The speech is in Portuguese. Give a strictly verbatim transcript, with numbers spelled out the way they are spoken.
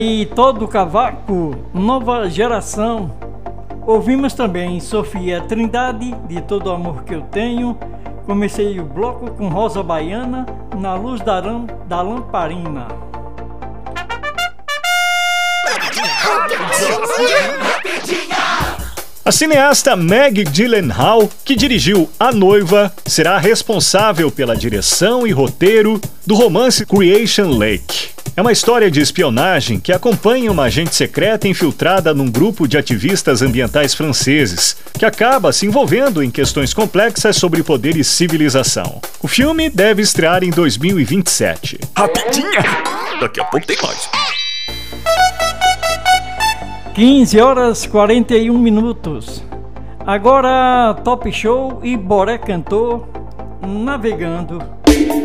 E Todo Cavaco, Nova Geração. Ouvimos também Sofia Trindade, De Todo o Amor Que Eu Tenho. Comecei o bloco com Rosa Baiana, Na Luz da, ram, da Lamparina. A cineasta Maggie Gyllenhaal, que dirigiu A Noiva, será responsável pela direção e roteiro do romance Creation Lake. É uma história de espionagem que acompanha uma agente secreta infiltrada num grupo de ativistas ambientais franceses, que acaba se envolvendo em questões complexas sobre poder e civilização. O filme deve estrear em dois mil e vinte e sete. Rapidinha! Daqui a pouco tem mais. quinze horas e quarenta e um minutos. Agora Top Show e Boré Cantor, Navegando.